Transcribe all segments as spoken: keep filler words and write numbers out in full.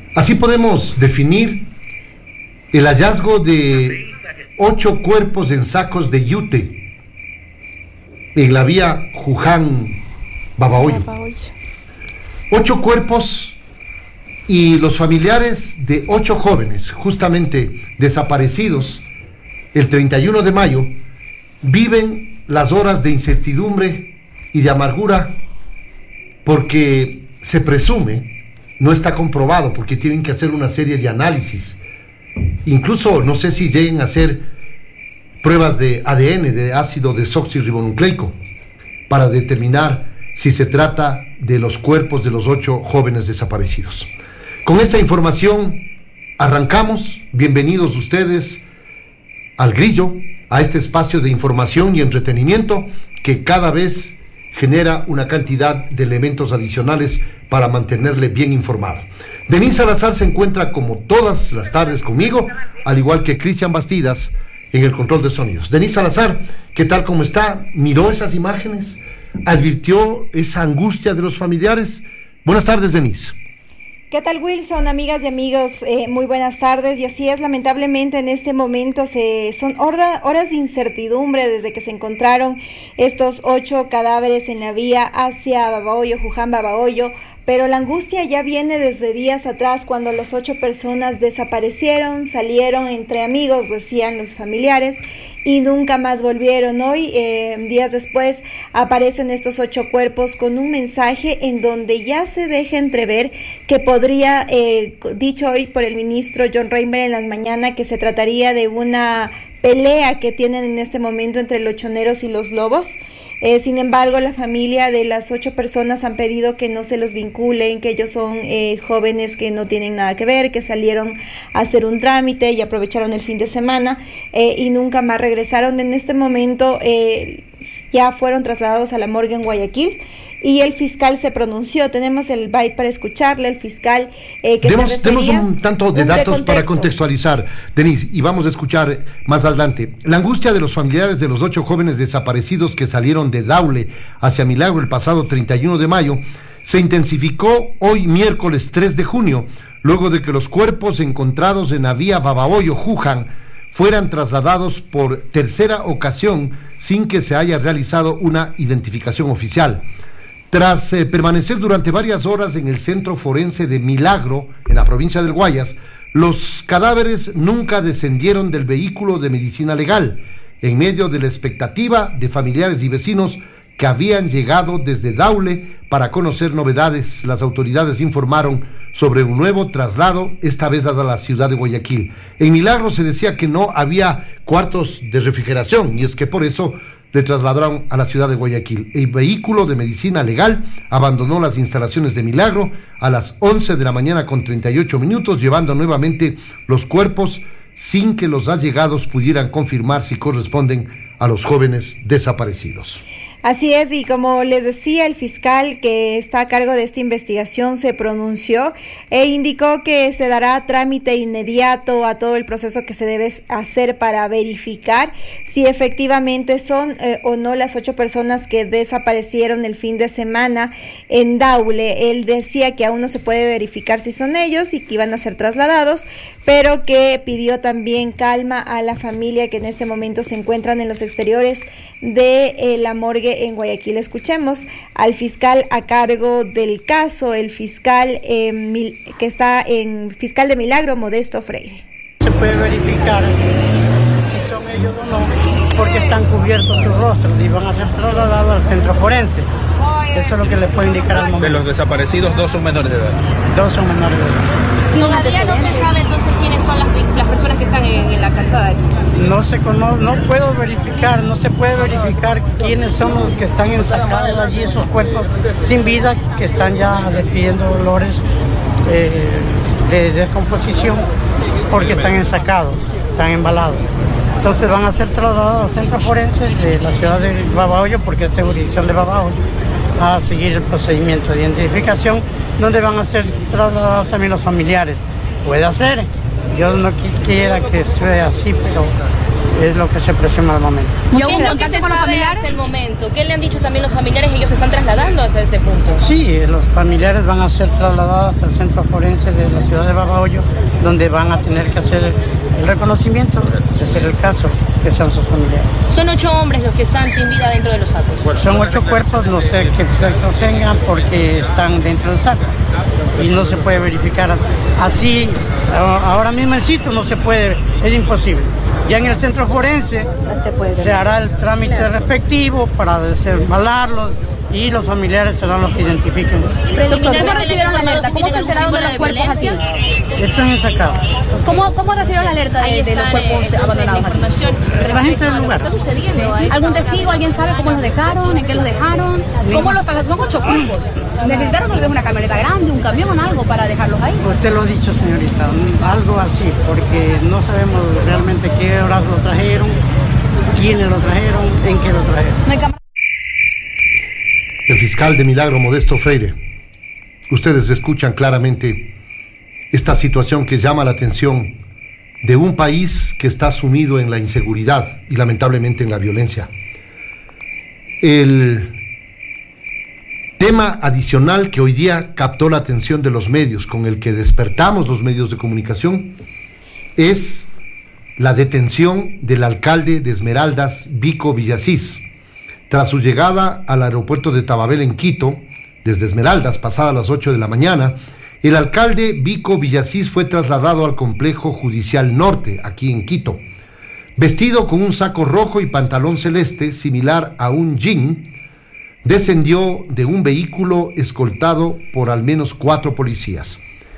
Así podemos definir el hallazgo de ocho cuerpos en sacos de yute en la vía Juján-Babahoyo. Ocho cuerpos y los familiares de ocho jóvenes, justamente desaparecidos el treinta y uno de mayo, viven las horas de incertidumbre y de amargura porque se presume, no está comprobado, porque tienen que hacer una serie de análisis. Incluso no sé si lleguen a hacer pruebas de A D N, de ácido desoxirribonucleico, para determinar si se trata de los cuerpos de los ocho jóvenes desaparecidos. Con esta información arrancamos. Bienvenidos ustedes al Grillo, a este espacio de información y entretenimiento que cada vez genera una cantidad de elementos adicionales para mantenerle bien informado. Denise Salazar se encuentra como todas las tardes conmigo, al igual que Cristian Bastidas en el control de sonidos. Denise Salazar, ¿qué tal? ¿Cómo está? ¿Miró esas imágenes? ¿Advirtió esa angustia de los familiares? Buenas tardes, Denise. ¿Qué tal, Wilson? Amigas y amigos, eh, muy buenas tardes. Y así es, lamentablemente en este momento se, son horda, horas de incertidumbre desde que se encontraron estos ocho cadáveres en la vía hacia Babahoyo, Juján-Babahoyo, pero la angustia ya viene desde días atrás, cuando las ocho personas desaparecieron, salieron entre amigos, decían los familiares, y nunca más volvieron. Hoy, eh, días después, aparecen estos ocho cuerpos con un mensaje en donde ya se deja entrever que podría, eh, dicho hoy por el ministro John Reinberg en las mañanas, que se trataría de una pelea que tienen en este momento entre los choneros y los lobos. Eh, sin embargo, la familia de las ocho personas han pedido que no se los vinculen, que ellos son eh, jóvenes que no tienen nada que ver, que salieron a hacer un trámite y aprovecharon el fin de semana eh, y nunca más regresaron. En este momento eh, ya fueron trasladados a la morgue en Guayaquil y el fiscal se pronunció. Tenemos el byte para escucharle, el fiscal eh, que demos, se refería... Demos un tanto de datos para contextualizar, Denise, y vamos a escuchar más adelante. La angustia de los familiares de los ocho jóvenes desaparecidos que salieron de Daule hacia Milagro el pasado treinta y uno de mayo se intensificó hoy miércoles tres de junio, luego de que los cuerpos encontrados en la vía Babahoyo-Juján fueran trasladados por tercera ocasión sin que se haya realizado una identificación oficial. Tras eh, permanecer durante varias horas en el centro forense de Milagro, en la provincia del Guayas, los cadáveres nunca descendieron del vehículo de medicina legal, en medio de la expectativa de familiares y vecinos que habían llegado desde Daule para conocer novedades. Las autoridades informaron sobre un nuevo traslado, esta vez a la ciudad de Guayaquil. En Milagro se decía que no había cuartos de refrigeración, y es que por eso le trasladaron a la ciudad de Guayaquil. El vehículo de medicina legal abandonó las instalaciones de Milagro a las once de la mañana con treinta y ocho minutos, llevando nuevamente los cuerpos sin que los allegados pudieran confirmar si corresponden a los jóvenes desaparecidos. Así es, y como les decía, el fiscal que está a cargo de esta investigación se pronunció e indicó que se dará trámite inmediato a todo el proceso que se debe hacer para verificar si efectivamente son eh, o no las ocho personas que desaparecieron el fin de semana en Daule. Él decía que aún no se puede verificar si son ellos y que iban a ser trasladados, pero que pidió también calma a la familia que en este momento se encuentran en los exteriores de eh, la morgue en Guayaquil. Escuchemos al fiscal a cargo del caso, el fiscal eh, mil, que está en fiscal de Milagro, Modesto Freire. Se puede verificar si son ellos o no, porque están cubiertos sus rostros y van a ser trasladados al centro forense. Eso es lo que les puedo indicar al momento. De los desaparecidos, dos son menores de edad. Dos son menores de edad. Todavía no se sabe entonces quiénes son las, las personas que están en, en la calzada. No se conoce, no puedo verificar, no se puede verificar quiénes son los que están ensacados allí, esos cuerpos sin vida que están ya despidiendo dolores eh, de descomposición porque están ensacados, están embalados. Entonces van a ser trasladados al centro forense de la ciudad de Babahoyo, porque es jurisdicción de Babahoyo, a seguir el procedimiento de identificación, donde van a ser trasladados también los familiares. Puede ser, yo no quiera que sea así, pero Es lo que se presume al momento. ¿Qué es lo que se sabe hasta el momento? ¿Qué le han dicho también los familiares? ¿Ellos se están trasladando hasta este punto? Sí, los familiares van a ser trasladados hasta el centro forense de la ciudad de Babahoyo, donde van a tener que hacer el reconocimiento, de ser el caso, que son sus familiares. Son ocho hombres los que están sin vida dentro de los sacos. Son ocho cuerpos, no sé qué sexo tengan porque están dentro del saco y no se puede verificar así. Ahora mismo en sitio no se puede, es imposible. Ya en el centro forense se, se hará el trámite respectivo para desembalarlos y los familiares serán los que identifiquen. ¿Cómo recibieron la alerta? ¿Cómo se enteraron de los cuerpos así? Están sacados. ¿Cómo, ¿Cómo recibieron la alerta de, de los cuerpos abandonados aquí? La gente del lugar. ¿Qué está sucediendo? Sí. ¿Algún testigo? ¿Alguien sabe cómo los dejaron? ¿En qué los dejaron? ¿Cómo los trasladaron? Son ocho cuerpos. ¿Necesitaron tal vez una camioneta grande, un camión o algo para dejarlos ahí? Usted lo ha dicho, señorita, algo así, porque no sabemos realmente qué horas lo trajeron, quiénes lo trajeron, en qué lo trajeron. No hay cámara. El fiscal de Milagro, Modesto Freire. Ustedes escuchan claramente esta situación que llama la atención de un país que está sumido en la inseguridad y lamentablemente en la violencia. El tema adicional que hoy día captó la atención de los medios, con el que despertamos los medios de comunicación, es la detención del alcalde de Esmeraldas, Vico Villasís. Tras su llegada al aeropuerto de Tababel en Quito, desde Esmeraldas, pasadas las ocho de la mañana, el alcalde Vico Villasís fue trasladado al complejo judicial norte, aquí en Quito. Vestido con un saco rojo y pantalón celeste, similar a un jean, descendió de un vehículo escoltado por al menos cuatro policías.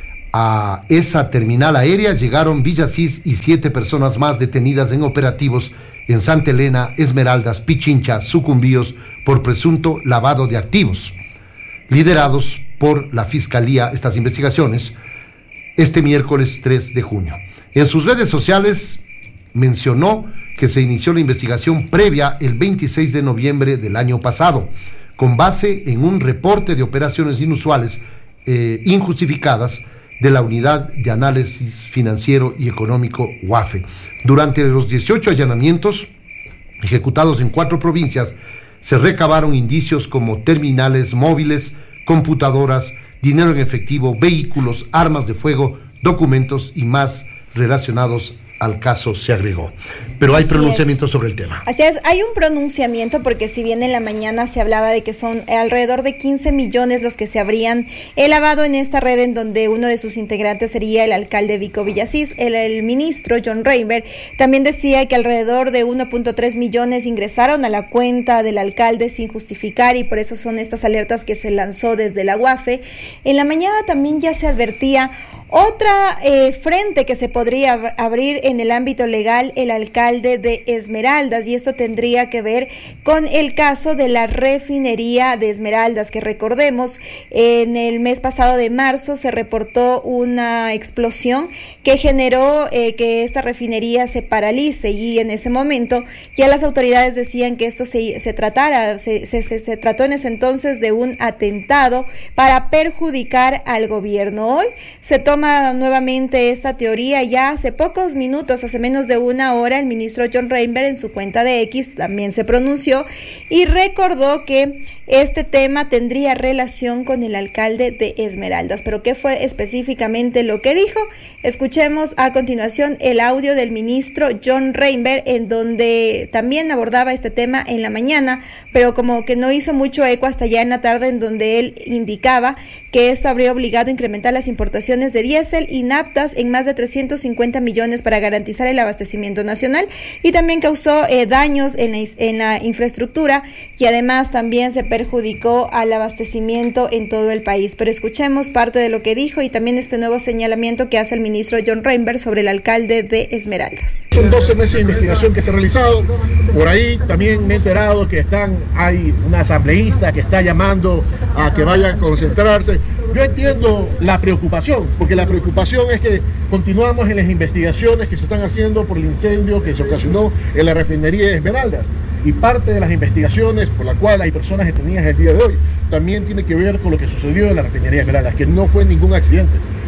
A esa terminal aérea llegaron Villasís y siete personas más detenidas en operativos en Santa Elena, Esmeraldas, Pichincha, Sucumbíos por presunto lavado de activos, liderados por la Fiscalía, estas investigaciones, este miércoles tres de junio. En sus redes sociales mencionó que se inició la investigación previa el veintiséis de noviembre del año pasado, con base en un reporte de operaciones inusuales, eh, injustificadas, de la Unidad de Análisis Financiero y Económico U A F E. Durante los dieciocho allanamientos ejecutados en cuatro provincias, se recabaron indicios como terminales móviles, computadoras, dinero en efectivo, vehículos, armas de fuego, documentos y más relacionados al caso, se agregó. Pero hay Así pronunciamiento es. sobre el tema. Así es, hay un pronunciamiento porque si bien en la mañana se hablaba de que son alrededor de quince millones los que se habrían lavado en esta red, en donde uno de sus integrantes sería el alcalde Vico Villasís, el, el ministro John Reinberg también decía que alrededor de uno punto tres millones ingresaron a la cuenta del alcalde sin justificar, y por eso son estas alertas que se lanzó desde la U A F E. En la mañana también ya se advertía otra eh, frente que se podría ab- abrir en el ámbito legal, el alcalde de Esmeraldas, y esto tendría que ver con el caso de la refinería de Esmeraldas, que recordemos, en el mes pasado de marzo se reportó una explosión que generó eh, que esta refinería se paralice, y en ese momento ya las autoridades decían que esto se, se tratara, se, se, se, se trató en ese entonces de un atentado para perjudicar al gobierno. Hoy se toma nuevamente esta teoría. Ya hace pocos minutos, hace menos de una hora, el ministro John Reinberg en su cuenta de X también se pronunció y recordó que este tema tendría relación con el alcalde de Esmeraldas. Pero ¿qué fue específicamente lo que dijo? Escuchemos a continuación el audio del ministro John Reinberg, en donde también abordaba este tema en la mañana, pero como que no hizo mucho eco hasta ya en la tarde, en donde él indicaba que esto habría obligado a incrementar las importaciones de diésel y naftas en más de trescientos cincuenta millones para garantizar el abastecimiento nacional, y también causó eh, daños en la, en la infraestructura, y además también se perjudicó al abastecimiento en todo el país. Pero escuchemos parte de lo que dijo y también este nuevo señalamiento que hace el ministro John Reinberg sobre el alcalde de Esmeraldas. Son doce meses de investigación que se ha realizado. Por ahí también me he enterado que están, hay una asambleísta que está llamando a que vayan a concentrarse. Yo entiendo la preocupación, porque la preocupación es que continuamos en las investigaciones que se están haciendo por el incendio que se ocasionó en la refinería de Esmeraldas. Y parte de las investigaciones por la cual hay personas detenidas el día de hoy también tiene que ver con lo que sucedió en la refinería de Esmeraldas, que no fue ningún accidente,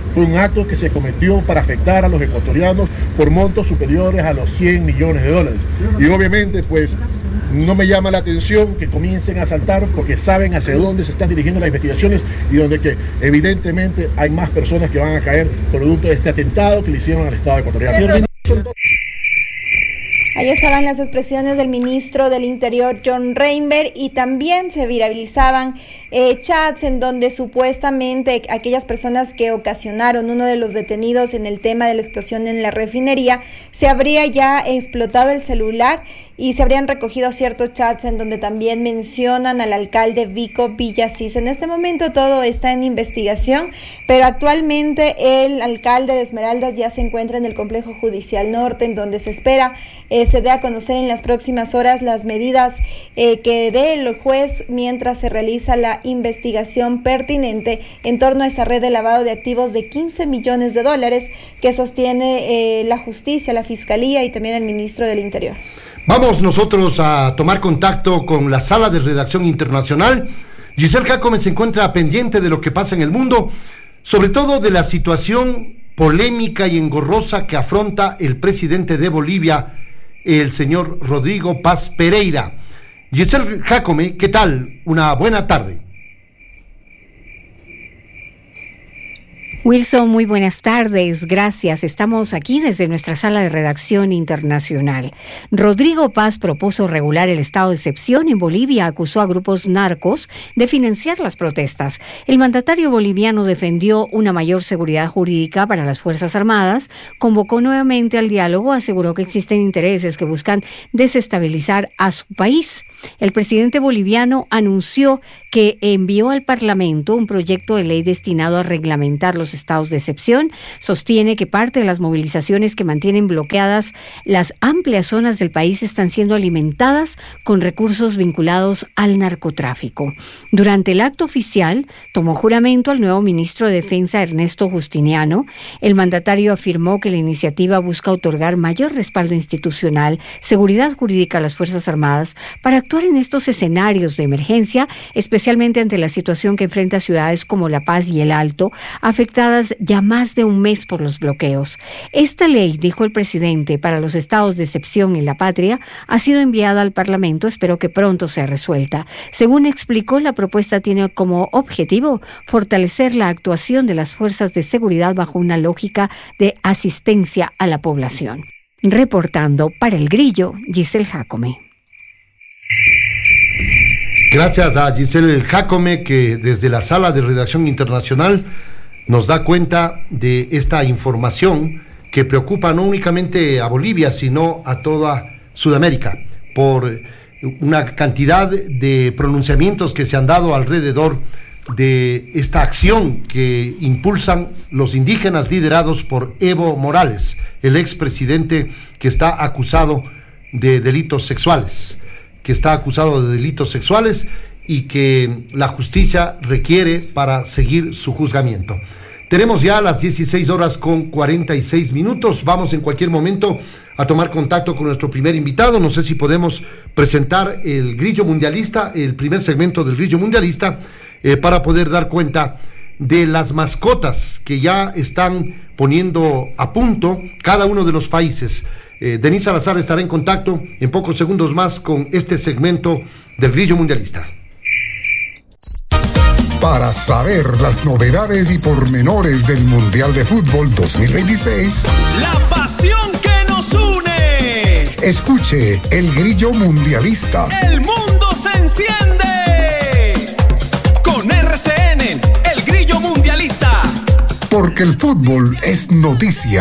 fue un acto que se cometió para afectar a los ecuatorianos por montos superiores a los cien millones de dólares. Y obviamente, pues, no me llama la atención que comiencen a saltar porque saben hacia dónde se están dirigiendo las investigaciones y donde que evidentemente hay más personas que van a caer producto de este atentado que le hicieron al Estado ecuatoriano. Ahí estaban las expresiones del ministro del Interior, John Reinberg, y también se viralizaban eh, chats en donde supuestamente aquellas personas que ocasionaron uno de los detenidos en el tema de la explosión en la refinería, se habría ya explotado el celular y se habrían recogido ciertos chats en donde también mencionan al alcalde Vico Villasís. En este momento todo está en investigación, pero actualmente el alcalde de Esmeraldas ya se encuentra en el Complejo Judicial Norte, en donde se espera eh, se dé a conocer en las próximas horas las medidas eh, que dé el juez mientras se realiza la investigación pertinente en torno a esta red de lavado de activos de quince millones de dólares que sostiene eh, la justicia, la fiscalía y también el ministro del Interior. Vamos nosotros a tomar contacto con la sala de redacción internacional. Giselle Jacome se encuentra pendiente de lo que pasa en el mundo, sobre todo de la situación polémica y engorrosa que afronta el presidente de Bolivia, el señor Rodrigo Paz Pereira. Giselle Jacome, ¿qué tal? Una buena tarde. Wilson, muy buenas tardes, gracias. Estamos aquí desde nuestra sala de redacción internacional. Rodrigo Paz propuso regular el estado de excepción en Bolivia, acusó a grupos narcos de financiar las protestas. El mandatario boliviano defendió una mayor seguridad jurídica para las Fuerzas Armadas, convocó nuevamente al diálogo, aseguró que existen intereses que buscan desestabilizar a su país. El presidente boliviano anunció que envió al Parlamento un proyecto de ley destinado a reglamentar los estados de excepción. Sostiene que parte de las movilizaciones que mantienen bloqueadas las amplias zonas del país están siendo alimentadas con recursos vinculados al narcotráfico. Durante el acto oficial, tomó juramento al nuevo ministro de Defensa, Ernesto Justiniano. El mandatario afirmó que la iniciativa busca otorgar mayor respaldo institucional, seguridad jurídica a las Fuerzas Armadas para actuar en estos escenarios de emergencia, especialmente ante la situación que enfrenta ciudades como La Paz y El Alto, afectadas ya más de un mes por los bloqueos. Esta ley, dijo el presidente, para los estados de excepción en la patria, ha sido enviada al Parlamento, espero que pronto sea resuelta. Según explicó, la propuesta tiene como objetivo fortalecer la actuación de las fuerzas de seguridad bajo una lógica de asistencia a la población. Reportando para El Grillo, Giselle Jacome. Gracias a Giselle Jacome, que desde la sala de redacción internacional nos da cuenta de esta información que preocupa no únicamente a Bolivia, sino a toda Sudamérica, por una cantidad de pronunciamientos que se han dado alrededor de esta acción que impulsan los indígenas liderados por Evo Morales, el expresidente que está acusado de delitos sexuales. que está acusado de delitos sexuales y que la justicia requiere para seguir su juzgamiento. Tenemos ya las dieciséis horas con cuarenta y seis minutos. Vamos en cualquier momento a tomar contacto con nuestro primer invitado. No sé si podemos presentar el Grillo Mundialista, el primer segmento del Grillo Mundialista, eh, para poder dar cuenta de las mascotas que ya están poniendo a punto cada uno de los países. Eh, Denise Salazar estará en contacto en pocos segundos más con este segmento del Grillo Mundialista. Para saber las novedades y pormenores del Mundial de Fútbol dos mil veintiséis, la pasión que nos une. Escuche el Grillo Mundialista. El mundo se enciende con R C N, el Grillo Mundialista. Porque el fútbol es noticia.